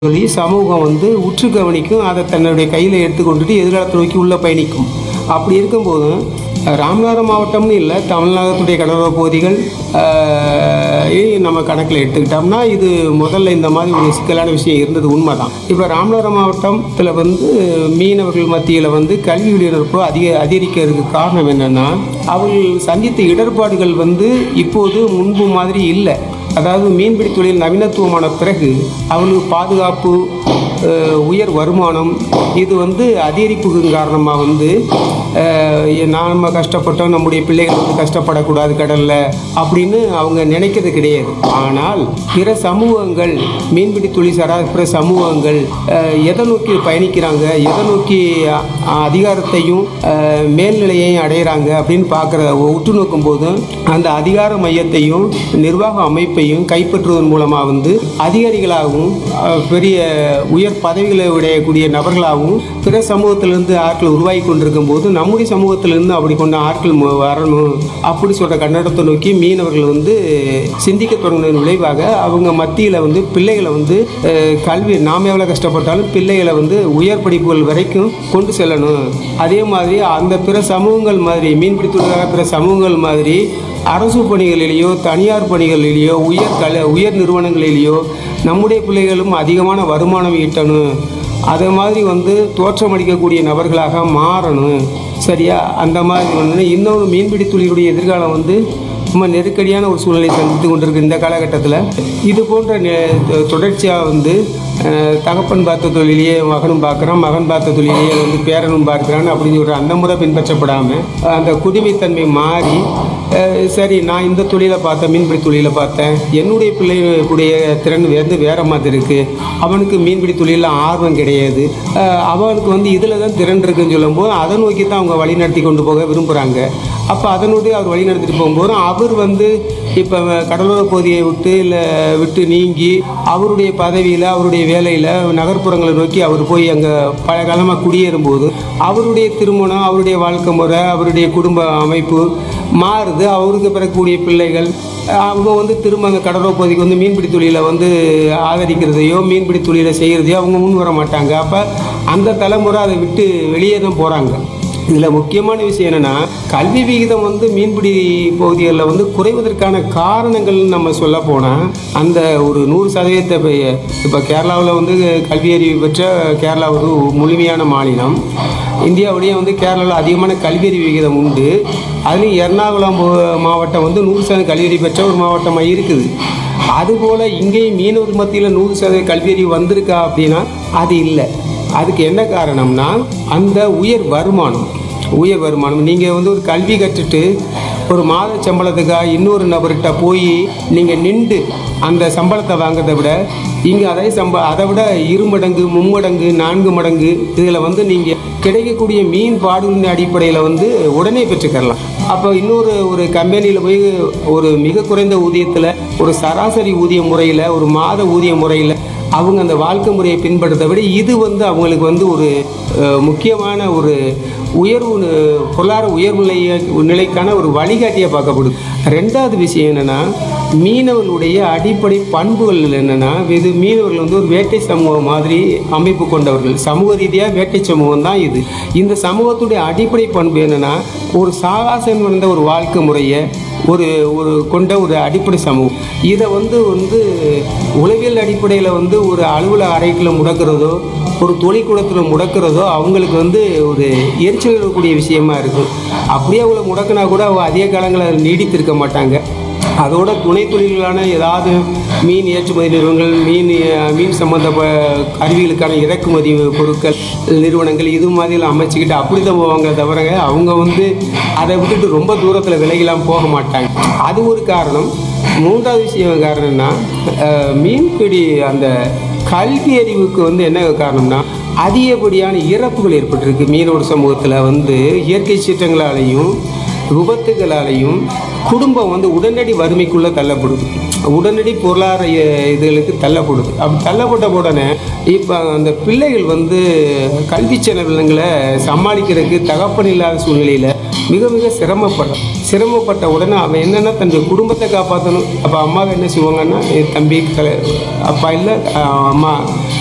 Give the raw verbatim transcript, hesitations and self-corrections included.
சொல்லி சமூகம் வந்து உற்று கவனிக்கும். அதை தன்னுடைய கையில் எடுத்துக்கொண்டுட்டு எதிர்காலத்தை நோக்கி உள்ள பயணிக்கும். அப்படி இருக்கும்போது ராமநாதபுரம் மாவட்டம்னு இல்லை, தமிழ்நாட்டுடைய கடலோர பகுதிகள் நம்ம கணக்கில் எடுத்துக்கிட்டோம்னா இது முதல்ல இந்த மாதிரி ஒரு சிக்கலான விஷயம் இருந்தது உண்மைதான். இப்போ ராமநாதபுரம் மாவட்டத்தில் வந்து மீனவர்கள் மத்தியில் வந்து கல்வி விழிப்புணர்வு அதிக அதிகரிக்கிறதுக்கு காரணம் என்னென்னா, அவர்கள் சந்தித்த இடர்பாடுகள் வந்து இப்போது முன்பு மாதிரி இல்லை. அதாவது மீன்பிடி தொழில் நவீனத்துவமான பிறகு அவங்களுக்கு பாதுகாப்பு, உயர் வருமானம் இது வந்து அதிகரிப்புக்கு காரணமாக வந்து நாம் கஷ்டப்பட்டோம், நம்முடைய பிள்ளைகள் வந்து கஷ்டப்படக்கூடாது கடலில் அப்படின்னு அவங்க நினைக்கிறது கிடையாது. ஆனால் பிற சமூகங்கள், மீன்பிடி தொழில் சாரா பிற சமூகங்கள் எதை நோக்கி பயணிக்கிறாங்க, எதை நோக்கி அதிகாரத்தையும் மேல்நிலையையும் அடைகிறாங்க அப்படின்னு பார்க்குற உற்று நோக்கும் போது அந்த அதிகார மையத்தையும் நிர்வாக அமைப்பையும் கைப்பற்றுவதன் மூலமாக வந்து அதிகாரிகளாகவும் பெரிய உயர் பதவிகளை உடையக்கூடிய நபர்களாகவும் பிற சமூகத்திலிருந்து ஆட்கள் உருவாகி கொண்டிருக்கும் போது நம்முடைய சமூகத்திலிருந்து அப்படி கொண்ட ஆட்கள் வரணும் அப்படி சொல்கிற கண்ணோட்டத்தை நோக்கி மீனவர்கள் வந்து சிந்திக்க தொடங்கின விளைவாக அவங்க மத்தியில் வந்து பிள்ளைகளை வந்து கல்வி, நாம் எவ்வளோ கஷ்டப்பட்டாலும் பிள்ளைகளை வந்து உயர் படிப்புகள் வரைக்கும் கொண்டு செல்லணும். அதே மாதிரி அந்த பிற சமூகங்கள் மாதிரி மீன்பிடி தொழிலாக பிற சமூகங்கள் மாதிரி அரசு பணிகளிலேயோ தனியார் பணிகளிலேயோ உயர் கல உயர் நிறுவனங்களிலேயோ நம்முடைய பிள்ளைகளும் அதிகமான வருமானம் ஈட்டணும், அதே மாதிரி வந்து தோற்றமளிக்கக்கூடிய நபர்களாக மாறணும். சரியா? அந்த மாதிரி வந்து இன்னொரு மீன்பிடி தொழிலுடைய எதிர்காலம் வந்து ரொம்ப நெருக்கடியான ஒரு சூழ்நிலை சந்தித்து கொண்டிருக்கு இந்த காலகட்டத்தில். இது போன்ற தொடர்ச்சியாக வந்து தகப்பன் பார்த்த தொழிலையே மகனும் பார்க்குறான், மகன் பார்த்த தொழிலையே வந்து பேரனும் பார்க்குறான் அப்படின்னு ஒரு அந்த முறை பின்பற்றப்படாமல் அந்த குடிமைத்தன்மை மாறி, சரி நான் இந்த தொழிலை பார்த்தேன், மீன்பிடி தொழிலை பார்த்தேன், என்னுடைய பிள்ளைகளுடைய திறன் வந்து வேறு மாதிரி இருக்குது, அவனுக்கு மீன்பிடி தொழிலில் ஆர்வம் கிடையாது, அவனுக்கு வந்து இதில் தான் திறன் இருக்குன்னு சொல்லும்போது அதை நோக்கி தான் அவங்க வழி நடத்தி கொண்டு போக விரும்புகிறாங்க. அப்போ அதனுடைய அவர் வழி நடத்திட்டு போகும்போது அவர் வந்து இப்போ கடலோர பகுதியை விட்டு இல்லை விட்டு நீங்கி அவருடைய பதவியில் அவருடைய வேலையில் நகர்ப்புறங்களை நோக்கி அவர் போய் அங்கே பல காலமாக குடியேறும்போது அவருடைய திருமணம், அவருடைய வாழ்க்கை முறை, அவருடைய குடும்ப அமைப்பு மாறுது. அவருக்கு பிறக்கக்கூடிய பிள்ளைகள் அவங்க வந்து திரும்ப அந்த கடலோர பகுதிக்கு வந்து மீன்பிடி தொழிலை வந்து ஆதரிக்கிறதையோ மீன்பிடி தொழிலை செய்கிறதையோ அவங்க முன் வர மாட்டாங்க. அப்போ அந்த தலைமுறை அதை விட்டு வெளியே தான் போகிறாங்க. இதில் முக்கியமான விஷயம் என்னென்னா, கல்வி விகிதம் வந்து மீன்பிடி பகுதிகளில் வந்து குறைவதற்கான காரணங்கள் நம்ம சொல்ல போனால் அந்த ஒரு நூறு சதவீதத்தை இப்போ கேரளாவில் வந்து கல்வி அறிவு பெற்ற கேரளா ஒரு முழுமையான மாநிலம். இந்தியாவுடைய வந்து கேரளாவில் அதிகமான கல்வியறிவு விகிதம் உண்டு. அதுலேயும் எர்ணாகுளம் மாவட்டம் வந்து நூறு சதவீதம் கல்வியறிவு பெற்ற ஒரு மாவட்டமாக இருக்குது. அதுபோல் இங்கேயும் மீனவர் மத்தியில் நூறு சதவீதம் கல்வியறிவு வந்திருக்கா அப்படின்னா அது இல்லை. அதுக்கு என்ன காரணம்னா அந்த உயர் வருமானம். உயர் வருமானம் நீங்கள் வந்து ஒரு கல்வி கற்றுட்டு ஒரு மாத சம்பளத்துக்காக இன்னொரு நபர்கிட்ட போய் நீங்கள் நின்று அந்த சம்பளத்தை வாங்கிறத விட இங்கே அதே சம்ப அதை விட இரு மடங்கு மும்மடங்கு நான்கு மடங்கு இதில் வந்து நீங்கள் கிடைக்கக்கூடிய மீன் பாடுகளின் அடிப்படையில் வந்து உடனே பெற்றுக்கலாம். அப்போ இன்னொரு ஒரு கம்பெனியில் போய் ஒரு மிக குறைந்த ஊதியத்தில் ஒரு சராசரி ஊதிய முறையில் ஒரு மாத ஊதிய முறையில் அவங்க அந்த வாழ்க்கை முறையை பின்பற்றதை விட இது வந்து அவங்களுக்கு வந்து ஒரு முக்கியமான ஒரு உயர்வு, பொருளாதார உயர்வு நிலைய நிலைக்கான ஒரு வழிகாட்டியாக பார்க்கப்படுது. ரெண்டாவது விஷயம் என்னென்னா, மீனவர்களுடைய அடிப்படை பண்புகள் என்னென்னா, இது மீனவர்கள் வந்து ஒரு வேட்டை சமூகம் மாதிரி அமைப்பு கொண்டவர்கள். சமூக ரீதியாக வேட்டை சமூகம் தான் இது. இந்த சமூகத்துடைய அடிப்படை பண்பு என்னென்னா, ஒரு சாகாசம் வந்த ஒரு வாழ்க்கை முறையை ஒரு ஒரு கொண்ட ஒரு அடிப்படை சமூகம். இதை வந்து வந்து உளவியல் அடிப்படையில் வந்து ஒரு அலுவலக அறைக்குள்ள முடக்கிறதோ ஒரு தொழிற்கூடத்தில் முடக்கிறதோ அவங்களுக்கு வந்து ஒரு எரிச்சல் இருக்கக்கூடிய விஷயமா இருக்கும். அப்படியே அவங்கள முடக்கினா கூட அவங்க அதிக காலங்களில் நீடித்திருக்க மாட்டாங்க. அதோட துணை தொழில்களான ஏதாவது மீன் ஏற்றுமதி நிறுவனங்கள், மீன் மீன் சம்பந்த கருவிகளுக்கான இறக்குமதி பொருட்கள் நிறுவனங்கள் இது மாதிரிலாம் அமைச்சிக்கிட்டு அப்படி தான் போவாங்க தவிர அவங்க வந்து அதை விட்டுட்டு ரொம்ப தூரத்தில் விலையெல்லாம் போக மாட்டாங்க. அது ஒரு காரணம். மூன்றாவது விஷயம் காரணம்னா, மீன்பிடி அந்த கல்வி அறிவுக்கு வந்து என்ன காரணம்னா அதிகப்படியான இறப்புகள் ஏற்பட்டிருக்கு மீனவர் சமூகத்தில். வந்து இயற்கை சீற்றங்களாலையும் விபத்துகளாலையும் குடும்பம் வந்து உடனடி வறுமைக்குள்ளே தள்ளப்படுது, உடனடி பொருளாதார இதுகளுக்கு தள்ளப்படுது. அப்படி தள்ளப்பட்ட உடனே இப்போ அந்த பிள்ளைகள் வந்து கல்வி செலவினங்களை சமாளிக்கிறதுக்கு தகப்பன் இல்லாத சூழ்நிலையில் மிக மிக சிரமப்படுறான். சிரமப்பட்ட உடனே அவன் என்னென்னா தன்னுடைய குடும்பத்தை காப்பாற்றணும். அப்போ அம்மாவை என்ன செய்வாங்கன்னா, தம்பி அப்பா இல்லை அம்மா